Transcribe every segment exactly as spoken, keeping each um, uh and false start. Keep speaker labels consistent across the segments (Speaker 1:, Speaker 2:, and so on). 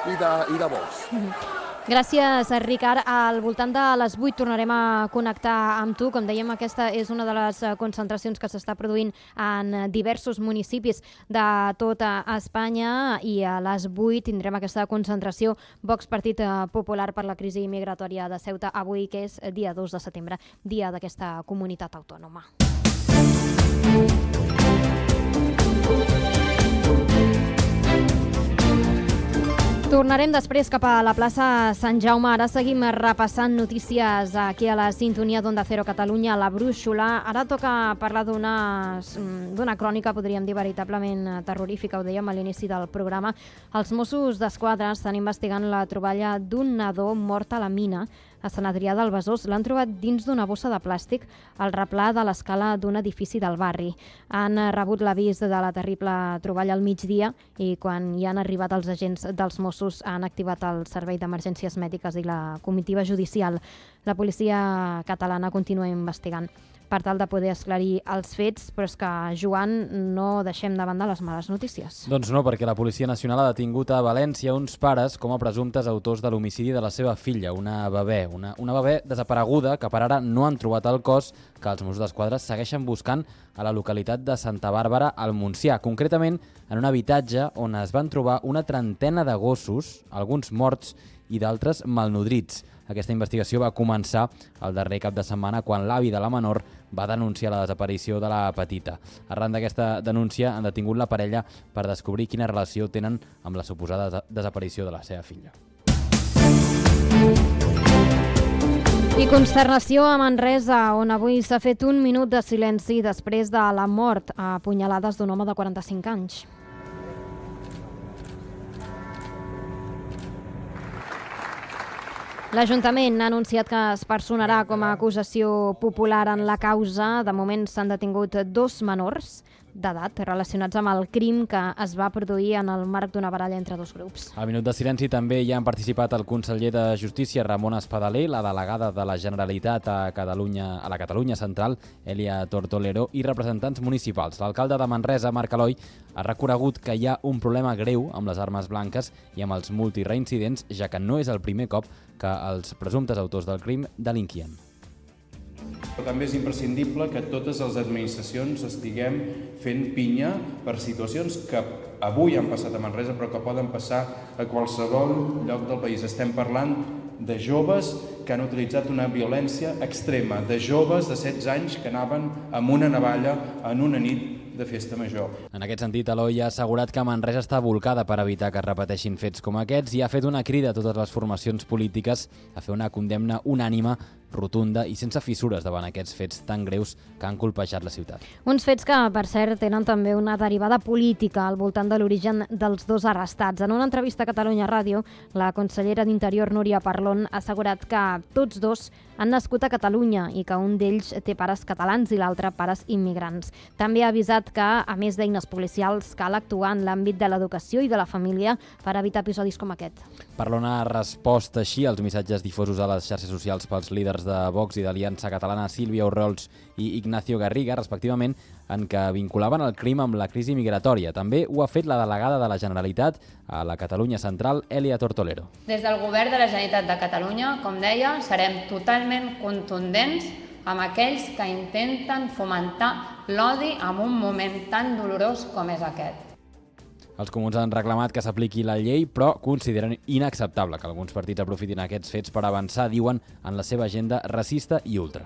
Speaker 1: i de, i de Vox.
Speaker 2: Gràcies, Ricard. Al voltant de les vuit tornarem a connectar amb tu. Com dèiem, aquesta és una de les concentracions que s'està produint en diversos municipis de tota Espanya i a les vuit tindrem aquesta concentració Vox Partit Popular per la crisi migratòria de Ceuta, avui que és dia dos de setembre, dia d'aquesta comunitat autònoma. Tornarem després cap a la plaça Sant Jaume. Ara seguim repassant notícies aquí a la sintonia d'Onda Cero Catalunya, a la Brúixola. Ara toca parlar d'una d'una crònica, podríem dir, veritablement terrorífica. Ho dèiem a l'inici del programa. Els Mossos d'Esquadra estan investigant la troballa d'un nadó mort a la mina a Sant Adrià del Besòs. L'han trobat dins d'una bossa de plàstic al replà de l'escala d'un edifici del barri. Han rebut l'avís de la terrible troballa al migdia i quan hi han arribat els agents dels Mossos han activat el Servei d'Emergències Mèdiques i la comitiva judicial. La policia catalana continua investigant per tal de poder esclarir els fets, però és que, Joan, no deixem de banda les males notícies.
Speaker 3: Doncs no, perquè la Policia Nacional ha detingut a València uns pares com a presumptes autors de l'homicidi de la seva filla, una bebè, una, una bebè desapareguda que per ara no han trobat el cos, que els Mossos d'Esquadra segueixen buscant a la localitat de Santa Bàrbara, al Montsià, concretament en un habitatge on es van trobar una trentena de gossos, alguns morts i d'altres malnodrits. Aquesta investigació va començar el darrer cap de setmana quan l'avi de la menor va denunciar la desaparició de la petita. Arran d'aquesta denúncia han detingut la parella per descobrir quina relació tenen amb la suposada desaparició de la seva filla.
Speaker 2: I consternació a Manresa, on avui s'ha fet un minut de silenci després de la mort a punyalades d'un home de quaranta-cinc anys. L'Ajuntament ha anunciat que es personarà com a acusació popular en la causa. De moment s'han detingut dos menors d'edat relacionats amb el crim que es va produir en el marc d'una baralla entre dos grups.
Speaker 3: Al minut de silenci també hi han participat el conseller de Justícia, Ramon Espadaler, la delegada de la Generalitat a Catalunya, a la Catalunya Central, Elia Tortolero, i representants municipals. L'alcalde de Manresa, Marc Aloi, ha reconegut que hi ha un problema greu amb les armes blanques i amb els multireincidents, ja que no és el primer cop que els presumptes autors del crim delinquien.
Speaker 4: Però també és imprescindible que totes les administracions estiguem fent pinya per situacions que avui han passat a Manresa però que poden passar a qualsevol lloc del país. Estem parlant de joves que han utilitzat una violència extrema, de joves de setze anys que anaven amb una navalla en una nit de festa major.
Speaker 3: En aquest sentit, Eloi ha assegurat que Manresa està volcada per evitar que es repeteixin fets com aquests i ha fet una crida a totes les formacions polítiques a fer una condemna unànime, rotunda i sense fissures davant aquests fets tan greus que han colpejat la ciutat.
Speaker 2: Uns fets que, per cert, tenen també una derivada política al voltant de l'origen dels dos arrestats. En una entrevista a Catalunya Ràdio, la consellera d'Interior, Núria Parlon, ha assegurat que tots dos han nascut a Catalunya i que un d'ells té pares catalans i l'altre pares immigrants. També ha avisat que, a més d'eines policials, cal actuar en l'àmbit de l'educació i de la família per evitar episodis com aquest.
Speaker 3: Parlon ha respost així als missatges difosos a les xarxes socials pels líders de Vox i d'Aliança Catalana, Sílvia Orriols i Ignacio Garriga, respectivament, en què vinculaven el crim amb la crisi migratòria. També ho ha fet la delegada de la Generalitat a la Catalunya Central, Elia Tortolero.
Speaker 5: Des del Govern de la Generalitat de Catalunya, com deia, serem totalment contundents amb aquells que intenten fomentar l'odi en un moment tan dolorós com és aquest.
Speaker 3: Els comuns han reclamat que s'apliqui la llei, però consideren inacceptable que alguns partits aprofitin aquests fets per avançar, diuen, en la seva agenda racista i ultra.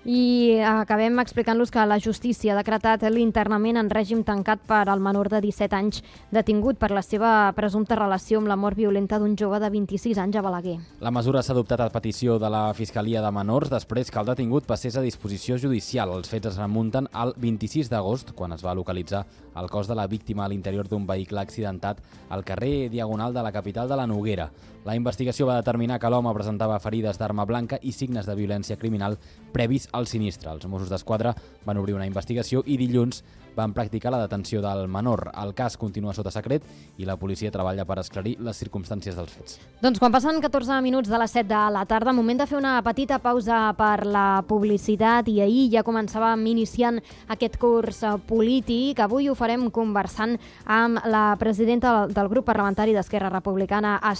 Speaker 2: I acabem explicant-los que la justícia ha decretat l'internament en règim tancat per al menor de disset anys detingut per la seva presumpta relació amb la mort violenta d'un jove de vint-i-sis anys a Balaguer.
Speaker 3: La mesura s'ha adoptat a petició de la Fiscalia de Menors després que el detingut passés a disposició judicial. Els fets es remunten al vint-i-sis d'agost, quan es va localitzar el cos de la víctima a l'interior d'un vehicle accidentat al carrer Diagonal de la capital de la Noguera. La investigació va determinar que l'home presentava ferides d'arma blanca i signes de violència criminal previs al sinistre. Els Mossos d'Esquadra van obrir una investigació i dilluns van practicar la detenció del menor. El cas continua sota secret i la policia treballa per esclarir les circumstàncies dels fets.
Speaker 2: Doncs quan passen catorze minuts de les set de la tarda, moment de fer una petita pausa per la publicitat, i ahir ja començàvem iniciant aquest curs polític. Avui ho farem conversant amb la presidenta del grup parlamentari d'Esquerra Republicana,